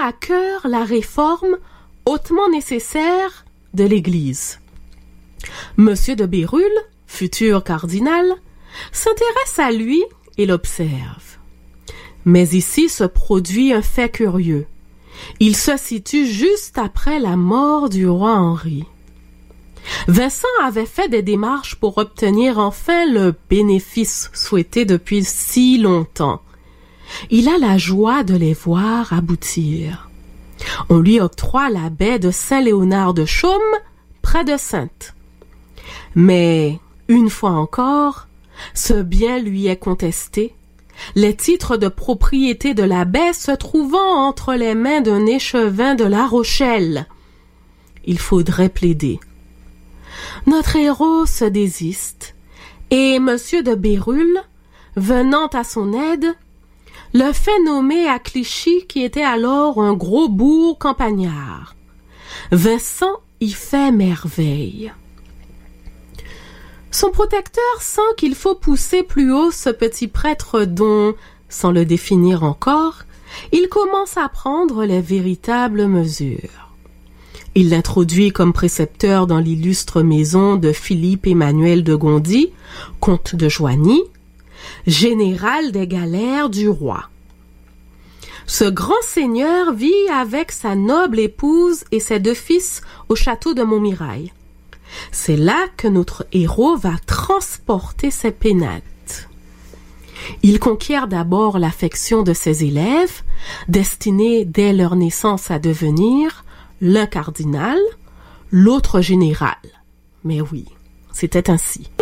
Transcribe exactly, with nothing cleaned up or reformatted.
à cœur la réforme hautement nécessaire de l'Église. Monsieur de Bérulle, futur cardinal, s'intéresse à lui et l'observe. Mais ici se produit un fait curieux. Il se situe juste après la mort du roi Henri. Vincent avait fait des démarches pour obtenir enfin le bénéfice souhaité depuis si longtemps. Il a la joie de les voir aboutir. On lui octroie la baie de Saint-Léonard de Chaume, près de Saintes. Mais, une fois encore, ce bien lui est contesté, les titres de propriété de la baie se trouvant entre les mains d'un échevin de La Rochelle. Il faudrait plaider. Notre héros se désiste, et Monsieur de Bérulle, venant à son aide, le fait nommer à Clichy, qui était alors un gros bourg campagnard. Vincent y fait merveille. Son protecteur sent qu'il faut pousser plus haut ce petit prêtre dont, sans le définir encore, il commence à prendre les véritables mesures. Il l'introduit comme précepteur dans l'illustre maison de Philippe Emmanuel de Gondi, comte de Joigny, général des galères du roi. Ce grand seigneur vit avec sa noble épouse et ses deux fils au château de Montmirail. C'est là que notre héros va transporter ses pénates. Il conquiert d'abord l'affection de ses élèves, destinés dès leur naissance à devenir l'un cardinal, l'autre général. Mais oui, c'était ainsi.